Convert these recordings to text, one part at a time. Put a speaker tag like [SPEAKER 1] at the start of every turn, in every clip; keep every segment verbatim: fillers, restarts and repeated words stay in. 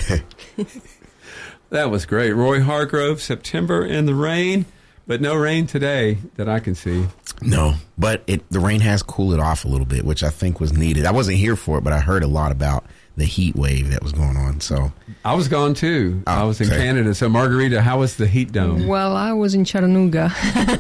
[SPEAKER 1] That was great. Roy Hargrove, September in the Rain, but no rain today that I can see.
[SPEAKER 2] No, but it the rain has cooled it off a little bit, which I think was needed. I wasn't here for it, but I heard a lot about the heat wave that was going on. So
[SPEAKER 1] I was gone too.
[SPEAKER 2] Oh,
[SPEAKER 1] I was in
[SPEAKER 2] okay.
[SPEAKER 1] Canada. So Margarita, how was the heat dome?
[SPEAKER 3] Well, I was in Chattanooga.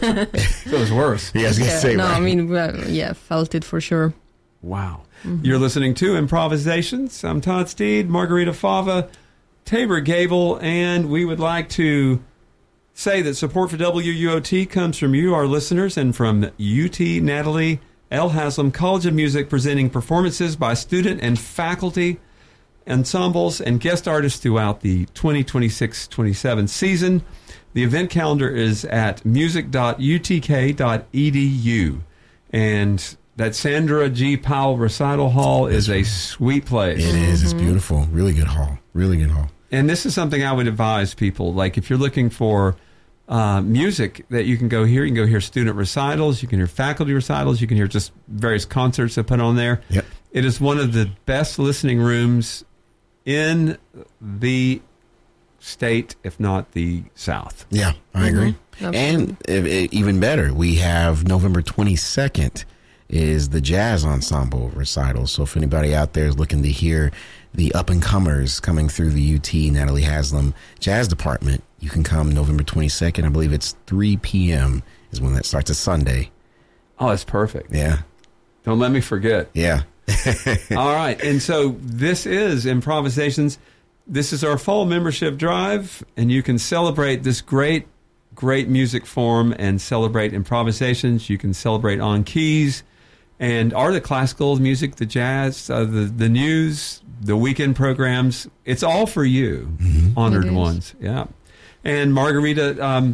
[SPEAKER 1] So it was worse.
[SPEAKER 2] yeah, I was gonna
[SPEAKER 3] Yeah,
[SPEAKER 2] say
[SPEAKER 3] no,
[SPEAKER 2] right.
[SPEAKER 3] I mean, well, yeah, felt it for sure.
[SPEAKER 1] Wow. Mm-hmm. You're listening to Improvisations. I'm Todd Steed, Margarita Fava, Tabor Gable, and we would like to say that support for W U O T comes from you, our listeners, and from U T Natalie L. Haslam College of Music, presenting performances by student and faculty, ensembles, and guest artists throughout the twenty twenty-six twenty-seven season. The event calendar is at music dot u t k dot e d u. And that Sandra G. Powell Recital Hall is a sweet place.
[SPEAKER 2] It is. It's beautiful. Really good hall. Really good hall.
[SPEAKER 1] And this is something I would advise people. Like, if you're looking for uh, music that you can go hear, you can go hear student recitals, you can hear faculty recitals, you can hear just various concerts that put on there.
[SPEAKER 2] Yep.
[SPEAKER 1] It is one of the best listening rooms in the state, if not the South.
[SPEAKER 2] Yeah, I agree.
[SPEAKER 3] Absolutely.
[SPEAKER 2] And if, if, even better, we have November twenty-second is the Jazz Ensemble recital. So if anybody out there is looking to hear the up-and-comers coming through the U T Natalie Haslam Jazz Department, you can come November twenty-second. I believe it's three p.m. is when that starts. A Sunday.
[SPEAKER 1] Oh, that's perfect.
[SPEAKER 2] Yeah.
[SPEAKER 1] Don't let me forget.
[SPEAKER 2] Yeah.
[SPEAKER 1] All right. And so this is Improvisations. This is our fall membership drive, and you can celebrate this great, great music form and celebrate improvisations. You can celebrate on keys and art, the classical music, the jazz, uh, the, the news, the weekend programs. It's all for you,
[SPEAKER 2] Mm-hmm.
[SPEAKER 1] honored
[SPEAKER 3] It is.
[SPEAKER 1] ones. Yeah. And Margarita, um,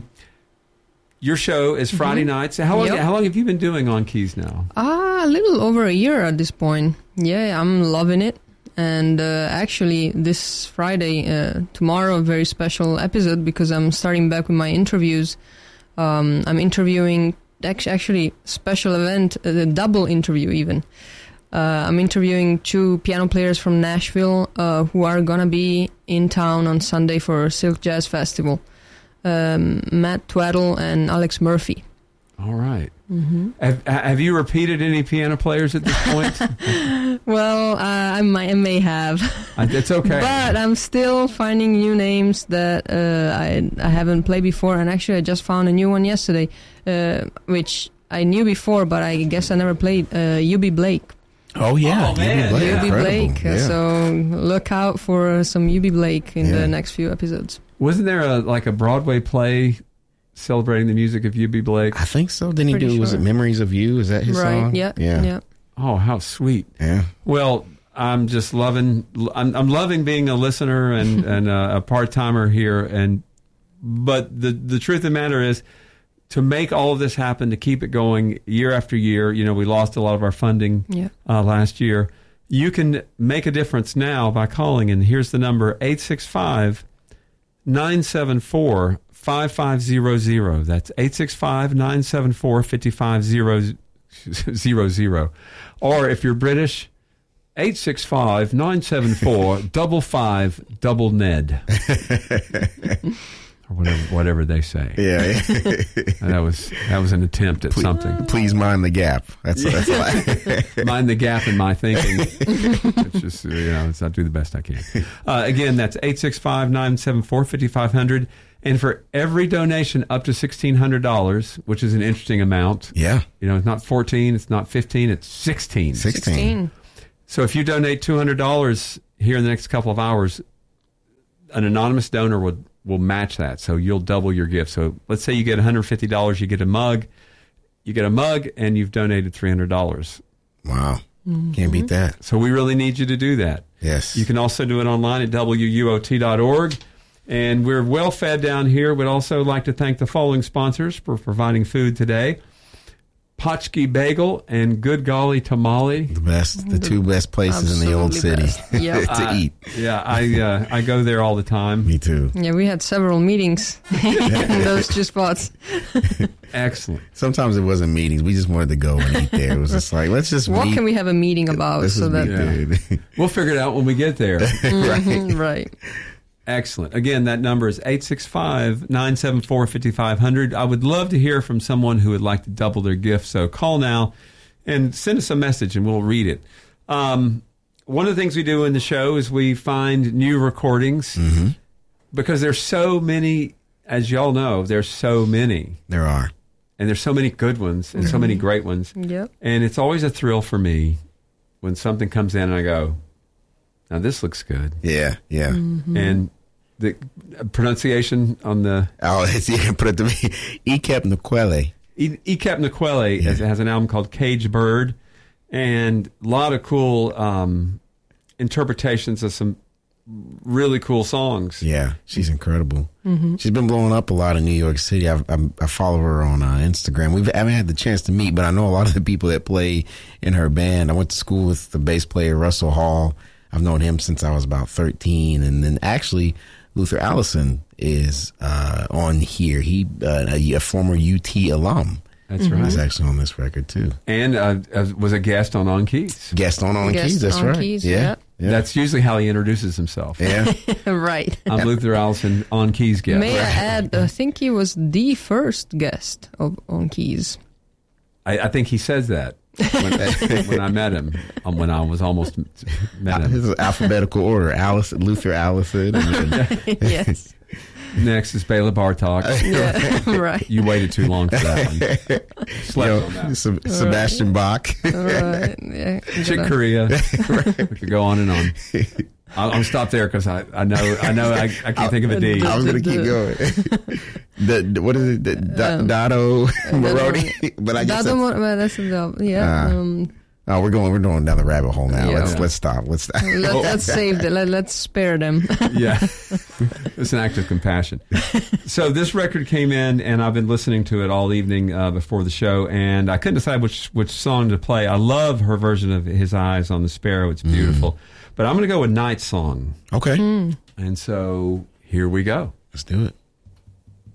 [SPEAKER 1] your show is Friday nights. How long,
[SPEAKER 3] Yep.
[SPEAKER 1] how long have you been doing on keys now?
[SPEAKER 3] Ah, a little over a year at this point. Yeah, I'm loving it. And uh, actually, this Friday, uh, tomorrow, a very special episode because I'm starting back with my interviews. Um, I'm interviewing, act- actually, special event, a double interview even. Uh, I'm interviewing two piano players from Nashville uh, who are going to be in town on Sunday for Silk Jazz Festival. Um, Matt Twaddle and Alex Murphy.
[SPEAKER 1] All right. Mm-hmm. Have, have you repeated any piano players at this point?
[SPEAKER 3] Well, uh, I, might, I may have.
[SPEAKER 1] Uh, It's okay.
[SPEAKER 3] But I'm still finding new names that uh, I, I haven't played before. And actually, I just found a new one yesterday, uh, which I knew before, but I guess I never played. Uh, U B Blake.
[SPEAKER 2] Oh, yeah.
[SPEAKER 1] Oh, man.
[SPEAKER 2] Blake.
[SPEAKER 1] Yeah.
[SPEAKER 3] U B
[SPEAKER 2] Incredible.
[SPEAKER 3] Blake. Uh,
[SPEAKER 2] Yeah.
[SPEAKER 3] So look out for some U B Blake in
[SPEAKER 2] Yeah.
[SPEAKER 3] the next few episodes.
[SPEAKER 1] Wasn't there a like a Broadway play celebrating the music of U B Blake?
[SPEAKER 2] I think so. Didn't he
[SPEAKER 3] Pretty
[SPEAKER 2] do, was
[SPEAKER 3] sure.
[SPEAKER 2] it Memories of You? Is that his
[SPEAKER 3] right?
[SPEAKER 2] song?
[SPEAKER 3] Yeah.
[SPEAKER 2] Yeah.
[SPEAKER 3] Yeah.
[SPEAKER 1] Oh, how sweet!
[SPEAKER 2] Yeah.
[SPEAKER 1] Well, I'm just loving. I'm, I'm loving being a listener and and a, a part timer here. And but the the truth of the matter is, to make all of this happen, to keep it going year after year. You know, we lost a lot of our funding
[SPEAKER 3] Yeah.
[SPEAKER 1] uh, last year. You can make a difference now by calling, and here's the number: eight six five, nine seven four, five five zero zero. That's eight six five, nine seven four, five five zero zero. Or if you're British, eight six five, nine seven four, double five, double Ned. Or whatever, whatever they say.
[SPEAKER 2] Yeah. yeah.
[SPEAKER 1] And that was that was an attempt at something.
[SPEAKER 2] Please mind the gap. That's, that's all I,
[SPEAKER 1] Mind the gap in my thinking. It's just, you know, it's, I do the best I can. Uh, again, that's eight six five, nine seven four, five five zero zero. And for every donation up to sixteen hundred dollars, which is an interesting amount.
[SPEAKER 2] Yeah.
[SPEAKER 1] You know, it's not fourteen, it's not fifteen, it's sixteen.
[SPEAKER 2] sixteen.
[SPEAKER 1] So if you donate two hundred dollars here in the next couple of hours, an anonymous donor would will match that. So you'll double your gift. So let's say you get one hundred fifty dollars, you get a mug. You get a mug, and you've donated three hundred dollars.
[SPEAKER 2] Wow. Can't beat that.
[SPEAKER 1] So we really need you to do that.
[SPEAKER 2] Yes.
[SPEAKER 1] You can also do it online at W U O T dot org. And we're well fed down here. We'd also like to thank the following sponsors for providing food today: Potchki Bagel and Good Golly Tamale.
[SPEAKER 2] The best, the two best places in the old city
[SPEAKER 3] Absolutely best. Yep.
[SPEAKER 2] to
[SPEAKER 1] Uh,
[SPEAKER 2] eat.
[SPEAKER 1] Yeah, I uh, I go there all the time.
[SPEAKER 2] Me too.
[SPEAKER 3] Yeah, we had several meetings in those two spots.
[SPEAKER 1] Excellent.
[SPEAKER 2] Sometimes it wasn't meetings. We just wanted to go and eat there. It was just like, let's just
[SPEAKER 3] What
[SPEAKER 2] meet.
[SPEAKER 3] can we have a meeting about
[SPEAKER 2] Let's
[SPEAKER 3] so
[SPEAKER 2] just
[SPEAKER 3] that
[SPEAKER 2] meet, dude.
[SPEAKER 1] We'll figure it out when we get there.
[SPEAKER 3] Mhm, right.
[SPEAKER 1] Excellent. Again, that number is eight six five, nine seven four, five five zero zero. I would love to hear from someone who would like to double their gift. So call now and send us a message and we'll read it. Um, one of the things we do in the show is we find new recordings
[SPEAKER 2] Mm-hmm.
[SPEAKER 1] because there's so many, as y'all know, there's so many.
[SPEAKER 2] There are.
[SPEAKER 1] And there's so many good ones and so many great ones.
[SPEAKER 3] Yep.
[SPEAKER 1] And it's always a thrill for me when something comes in and I go, now this looks good.
[SPEAKER 2] Yeah, yeah.
[SPEAKER 3] Mm-hmm.
[SPEAKER 1] And the pronunciation on the
[SPEAKER 2] Oh, it's, you can put it to me. Ikep Nkwele.
[SPEAKER 1] E- Ikep Nkwele
[SPEAKER 2] Yeah.
[SPEAKER 1] has, has an album called Cage Bird, and a lot of cool um, interpretations of some really cool songs.
[SPEAKER 2] Yeah, she's incredible. Mm-hmm. She's been blowing up a lot in New York City. I've, I'm, I follow her on uh, Instagram. We've I haven't had the chance to meet, but I know a lot of the people that play in her band. I went to school with the bass player Russell Hall. I've known him since I was about thirteen, and then actually Luther Allison is uh, on here. He uh, a, a former U T alum.
[SPEAKER 1] That's right.
[SPEAKER 2] He's actually on this record too.
[SPEAKER 1] And uh, uh, was a guest on On Keys.
[SPEAKER 2] Guest on on
[SPEAKER 3] Guest
[SPEAKER 2] keys. That's
[SPEAKER 3] on
[SPEAKER 2] right.
[SPEAKER 3] keys,
[SPEAKER 2] yeah.
[SPEAKER 3] yep.
[SPEAKER 2] yeah.
[SPEAKER 1] That's usually how he introduces himself.
[SPEAKER 2] yeah.
[SPEAKER 3] Right.
[SPEAKER 1] I'm Luther Allison, On Keys guest.
[SPEAKER 3] May I add, I think he was the first guest of On Keys.
[SPEAKER 1] I, I think he says that when, when I met him, um, when I was almost met
[SPEAKER 2] This
[SPEAKER 1] him.
[SPEAKER 2] is alphabetical order. Allison, Luther Allison. And then,
[SPEAKER 3] Yes.
[SPEAKER 1] Next is Bela Bartok.
[SPEAKER 3] Yeah, right.
[SPEAKER 1] You waited too long for that one.
[SPEAKER 2] you
[SPEAKER 1] Slept
[SPEAKER 2] know,
[SPEAKER 1] on that.
[SPEAKER 2] Se- Sebastian Bach.
[SPEAKER 3] Right. Yeah.
[SPEAKER 1] Chick
[SPEAKER 3] Gotta-
[SPEAKER 1] Corea. We could go on and on. I'll, I'll stop there because I, I know I know I, I can't think of a D.
[SPEAKER 2] I was going to keep going. the, the- what is it? The, Da-
[SPEAKER 3] Um,
[SPEAKER 2] Dado Maroni? But I guess
[SPEAKER 3] Dado
[SPEAKER 2] that's,
[SPEAKER 3] Mo- well, that's the yeah.
[SPEAKER 2] Ah.
[SPEAKER 3] um,
[SPEAKER 2] oh, we're going we're going down the rabbit hole now.
[SPEAKER 3] Yeah.
[SPEAKER 2] Let's
[SPEAKER 1] Yeah.
[SPEAKER 2] let's stop. Let's stop.
[SPEAKER 3] let, let's save them. Let, let's spare them.
[SPEAKER 1] Yeah, it's an act of compassion. So this record came in, and I've been listening to it all evening uh, before the show, and I couldn't decide which which song to play. I love her version of His Eyes on the Sparrow; it's beautiful.
[SPEAKER 2] Mm.
[SPEAKER 1] But I'm going to go with Night Song,
[SPEAKER 2] Okay.
[SPEAKER 1] and so here we go.
[SPEAKER 2] Let's do it.